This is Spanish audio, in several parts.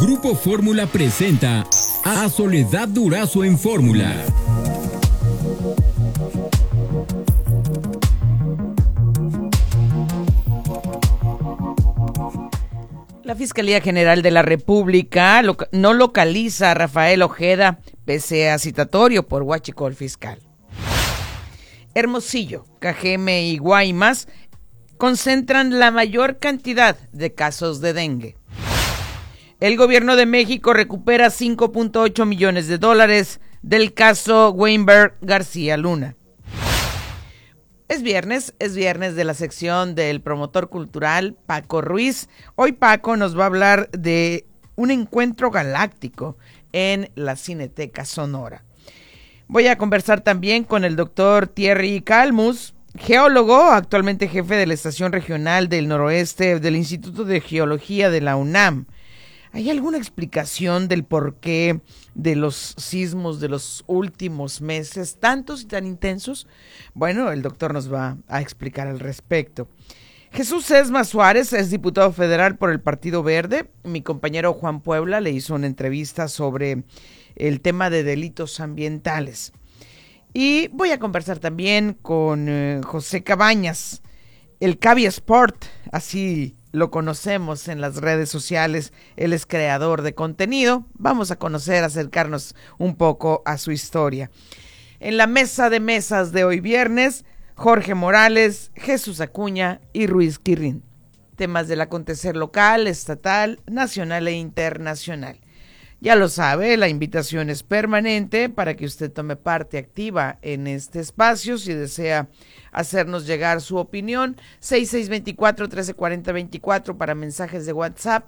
Grupo Fórmula presenta a Soledad Durazo en Fórmula. La Fiscalía General de la República no localiza a Rafael Ojeda pese a citatorio por huachicol fiscal. Hermosillo, Cajeme y Guaymas concentran la mayor cantidad de casos de dengue. El gobierno de México recupera $5.8 millones del caso Weinberg García Luna. Es viernes de la sección del promotor cultural Paco Ruiz. Hoy Paco nos va a hablar de un encuentro galáctico en la Cineteca Sonora. Voy a conversar también con el doctor Thierry Calmus, geólogo, actualmente jefe de la Estación Regional del Noroeste del Instituto de Geología de la UNAM. ¿Hay alguna explicación del porqué de los sismos de los últimos meses, tantos y tan intensos? Bueno, el doctor nos va a explicar al respecto. Jesús Esma Suárez es diputado federal por el Partido Verde. Mi compañero Juan Puebla le hizo una entrevista sobre el tema de delitos ambientales. Y voy a conversar también con José Cabañas, el Cavi Sport, así lo conocemos en las redes sociales. Él es creador de contenido. Vamos a acercarnos un poco a su historia. En la mesa de mesas de hoy viernes, Jorge Morales, Jesús Acuña y Ruiz Quirrín. Temas del acontecer local, estatal, nacional e internacional. Ya lo sabe, la invitación es permanente para que usted tome parte activa en este espacio. Si desea hacernos llegar su opinión, 6624-1340-24 para mensajes de WhatsApp,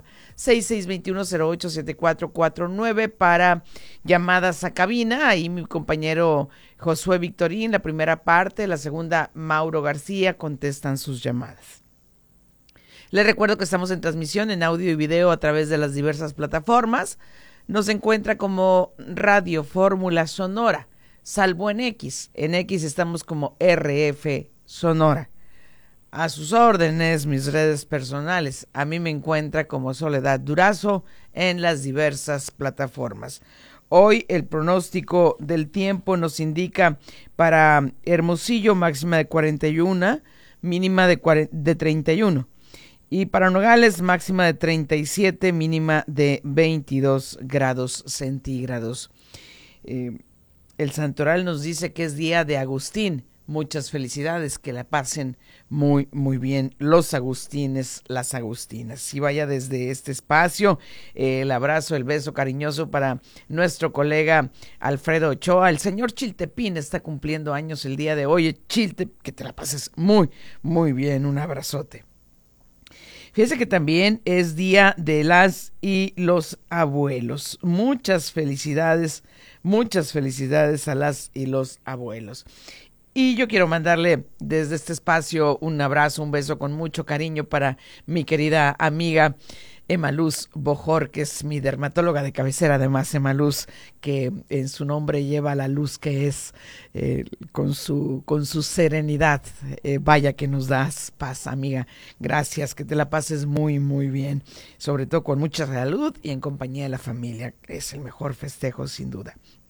6621-087449 para llamadas a cabina. Ahí mi compañero Josué Victorín, la primera parte, la segunda Mauro García, contestan sus llamadas. Les recuerdo que estamos en transmisión en audio y video a través de las diversas plataformas. Nos encuentra como Radio Fórmula Sonora, salvo en X. En X estamos como RF Sonora. A sus órdenes, mis redes personales. A mí me encuentra como Soledad Durazo en las diversas plataformas. Hoy el pronóstico del tiempo nos indica para Hermosillo máxima de 41, mínima de 31. Y para Nogales, máxima de 37, mínima de 22 grados centígrados. El santoral nos dice que es día de Agustín. Muchas felicidades, que la pasen muy, muy bien los agustines, las agustinas. Y vaya desde este espacio, el abrazo, el beso cariñoso para nuestro colega Alfredo Ochoa. El señor Chiltepín está cumpliendo años el día de hoy. Chilte, que te la pases muy, muy bien. Un abrazote. Fíjense que también es día de las y los abuelos. Muchas felicidades a las y los abuelos. Y yo quiero mandarle desde este espacio un abrazo, un beso con mucho cariño para mi querida amiga Emaluz Bojor, que es mi dermatóloga de cabecera. Además, Emaluz, que en su nombre lleva la luz que es, con su serenidad. Vaya que nos das paz, amiga. Gracias, que te la pases muy, muy bien. Sobre todo con mucha salud y en compañía de la familia. Es el mejor festejo, sin duda.